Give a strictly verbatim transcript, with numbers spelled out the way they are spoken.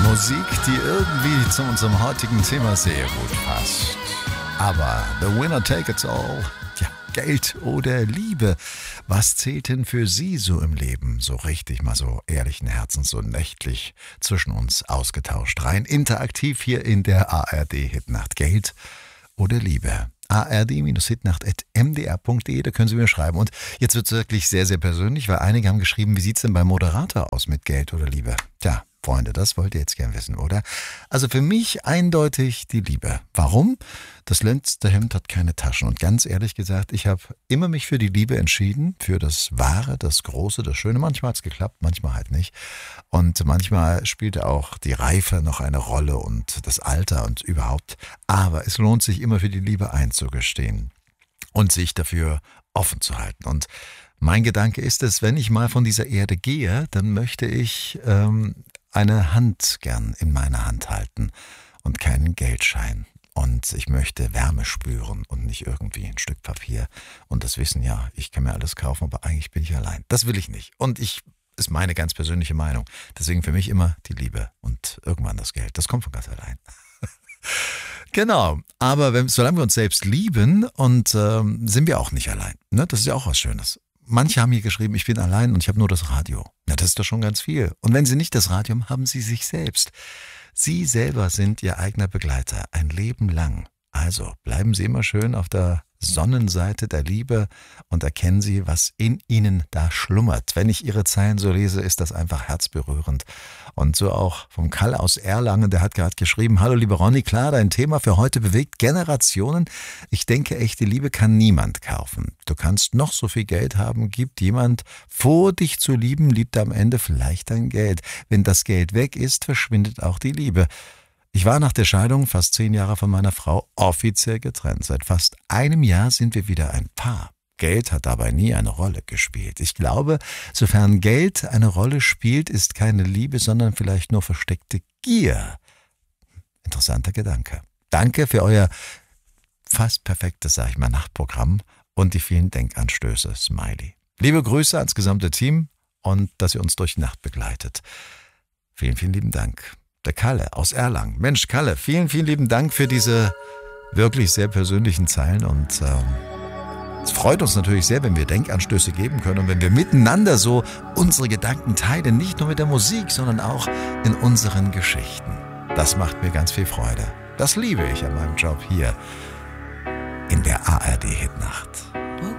Musik, die irgendwie zu unserem heutigen Thema sehr gut passt. Aber the winner take it all. Ja, Geld oder Liebe. Was zählt denn für Sie so im Leben? So richtig, mal so ehrlichen Herzens, so nächtlich zwischen uns ausgetauscht. Rein interaktiv hier in der A R D-Hitnacht. Geld oder Liebe? a r d Hitnacht at m d r punkt d e, da können Sie mir schreiben. Und jetzt wird es wirklich sehr, sehr persönlich, weil einige haben geschrieben, wie sieht es denn beim Moderator aus mit Geld oder Liebe? Tja, Freunde, das wollt ihr jetzt gern wissen, oder? Also für mich eindeutig die Liebe. Warum? Das letzte Hemd hat keine Taschen. Und ganz ehrlich gesagt, ich habe immer mich für die Liebe entschieden, für das Wahre, das Große, das Schöne. Manchmal hat es geklappt, manchmal halt nicht. Und manchmal spielte auch die Reife noch eine Rolle und das Alter und überhaupt. Aber es lohnt sich immer für die Liebe einzugestehen und sich dafür offen zu halten. Und mein Gedanke ist es, wenn ich mal von dieser Erde gehe, dann möchte ich ähm, eine Hand gern in meiner Hand halten und keinen Geldschein. Und ich möchte Wärme spüren und nicht irgendwie ein Stück Papier. Und das Wissen, ja, ich kann mir alles kaufen, aber eigentlich bin ich allein. Das will ich nicht. Und ich ist meine ganz persönliche Meinung. Deswegen für mich immer die Liebe und irgendwann das Geld. Das kommt von ganz allein. Genau, aber wenn, solange wir uns selbst lieben, und ähm, sind wir auch nicht allein. Ne? Das ist ja auch was Schönes. Manche haben hier geschrieben, ich bin allein und ich habe nur das Radio. Na, das ist doch schon ganz viel. Und wenn Sie nicht das Radio haben, haben Sie sich selbst. Sie selber sind Ihr eigener Begleiter, ein Leben lang. Also bleiben Sie immer schön auf der Sonnenseite der Liebe und erkennen Sie, was in Ihnen da schlummert. Wenn ich Ihre Zeilen so lese, ist das einfach herzberührend. Und so auch vom Karl aus Erlangen, der hat gerade geschrieben, hallo liebe Ronny, klar, dein Thema für heute bewegt Generationen. Ich denke, echte Liebe kann niemand kaufen. Du kannst noch so viel Geld haben, gibt jemand vor, dich zu lieben, liebt am Ende vielleicht dein Geld. Wenn das Geld weg ist, verschwindet auch die Liebe. Ich war nach der Scheidung fast zehn Jahre von meiner Frau offiziell getrennt. Seit fast einem Jahr sind wir wieder ein Paar. Geld hat dabei nie eine Rolle gespielt. Ich glaube, sofern Geld eine Rolle spielt, ist keine Liebe, sondern vielleicht nur versteckte Gier. Interessanter Gedanke. Danke für euer fast perfektes, sag ich mal, Nachtprogramm und die vielen Denkanstöße. Smiley. Liebe Grüße ans gesamte Team und dass ihr uns durch die Nacht begleitet. Vielen, vielen lieben Dank. Der Kalle aus Erlangen. Mensch, Kalle, vielen, vielen lieben Dank für diese wirklich sehr persönlichen Zeilen und ähm, es freut uns natürlich sehr, wenn wir Denkanstöße geben können und wenn wir miteinander so unsere Gedanken teilen, nicht nur mit der Musik, sondern auch in unseren Geschichten. Das macht mir ganz viel Freude. Das liebe ich an meinem Job hier in der A R D-Hitnacht.